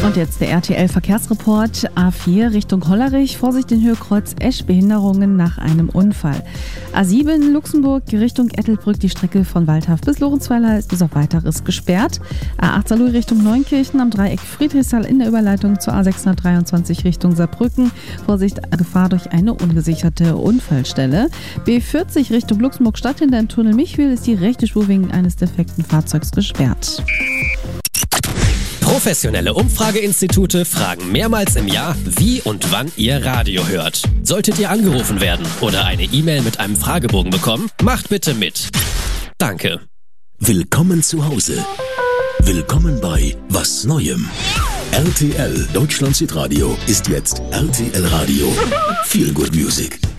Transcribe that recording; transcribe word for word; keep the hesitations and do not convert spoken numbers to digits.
Und jetzt der R T L-Verkehrsreport. A vier Richtung Hollerich, Vorsicht in Höhe-Kreuz Esch, Behinderungen nach einem Unfall. A sieben Luxemburg Richtung Ettelbrück, die Strecke von Waldhaft bis Lorenzweiler ist bis auf Weiteres gesperrt. A acht Saarlouis Richtung Neunkirchen am Dreieck Friedrichsthal in der Überleitung zur A sechshundertdreiundzwanzig Richtung Saarbrücken. Vorsicht, Gefahr durch eine ungesicherte Unfallstelle. B vierzig Richtung Luxemburg-Stadt hinter dem Tunnel Michwil ist die rechte Spur wegen eines defekten Fahrzeugs gesperrt. Professionelle Umfrageinstitute fragen mehrmals im Jahr, wie und wann ihr Radio hört. Solltet ihr angerufen werden oder eine E-Mail mit einem Fragebogen bekommen, macht bitte mit. Danke. Willkommen zu Hause. Willkommen bei Was Neuem. R T L Deutschland Südradio ist jetzt R T L Radio. Feel Good Music.